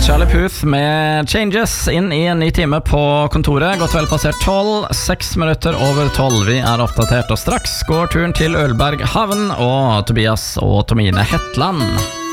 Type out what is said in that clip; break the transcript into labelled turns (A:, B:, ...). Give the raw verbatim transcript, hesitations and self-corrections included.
A: Charlie Puth med Changes inn i en ny time på kontoret. Godt vel passert tolv, seks minutter over tolv. Vi er oppdatert, og straks går turen til Ølberg havn og Tobias og Tomine Hetland.